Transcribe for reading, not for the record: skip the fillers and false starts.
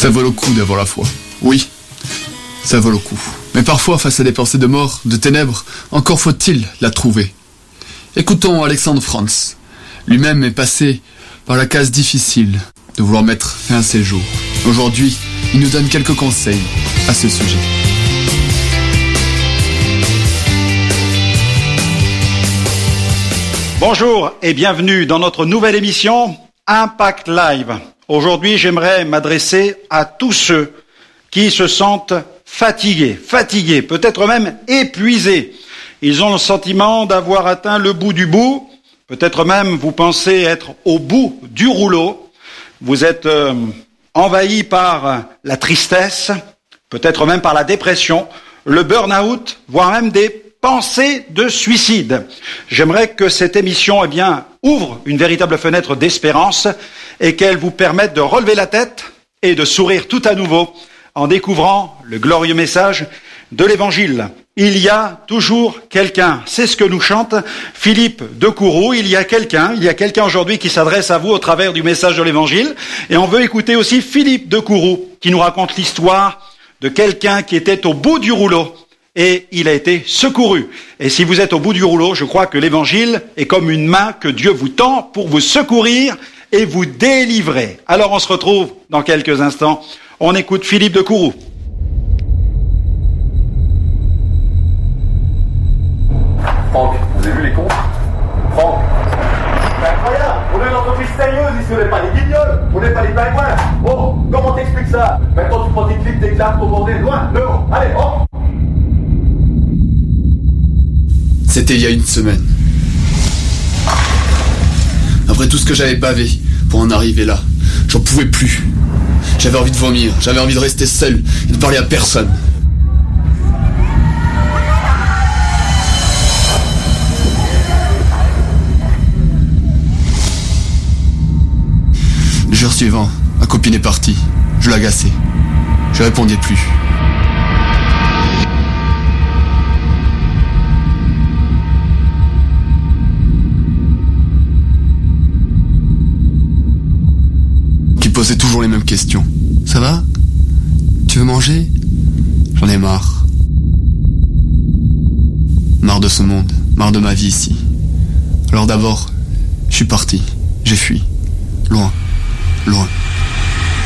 Ça vaut le coup d'avoir la foi. Oui, ça vaut le coup. Mais parfois, face à des pensées de mort, de ténèbres, encore faut-il la trouver. Écoutons Alexandre Franz. Lui-même est passé par la case difficile de vouloir mettre fin à ses jours. Aujourd'hui, il nous donne quelques conseils à ce sujet. Bonjour et bienvenue dans notre nouvelle émission Impact Live. Aujourd'hui, j'aimerais m'adresser à tous ceux qui se sentent fatigués, peut-être même épuisés. Ils ont le sentiment d'avoir atteint le bout du bout. Peut-être même vous pensez être au bout du rouleau. Vous êtes envahi par la tristesse, peut-être même par la dépression, le burn-out, voire même des pensées de suicide. J'aimerais que cette émission ouvre une véritable fenêtre d'espérance et qu'elle vous permette de relever la tête et de sourire tout à nouveau en découvrant le glorieux message de l'Évangile. Il y a toujours quelqu'un, c'est ce que nous chante Philippe de Courroux. Il y a quelqu'un aujourd'hui qui s'adresse à vous au travers du message de l'Évangile. Et on veut écouter aussi Philippe de Courroux qui nous raconte l'histoire de quelqu'un qui était au bout du rouleau et il a été secouru. Et si vous êtes au bout du rouleau, je crois que l'Évangile est comme une main que Dieu vous tend pour vous secourir et vous délivrer. Alors on se retrouve dans quelques instants. On écoute Philippe de Courroux. Franck, vous avez vu les cons? Franck, c'est incroyable. On est une entreprise sérieuse ici, on n'est pas des guignols, on n'est pas des pingouins. Oh, comment t'expliques ça? Maintenant tu prends tes clips, tes claques, ton bordel, loin, non, allez, hop. C'était il y a une semaine. Après tout ce que j'avais bavé pour en arriver là, j'en pouvais plus. J'avais envie de vomir, j'avais envie de rester seul et de parler à personne. Le jour suivant, ma copine est partie. Je l'agaçais. Je répondais plus. Qui posait toujours les mêmes questions. Ça va? Tu veux manger? J'en ai marre. Marre de ce monde, marre de ma vie ici. Alors d'abord, je suis parti. J'ai fui. Loin.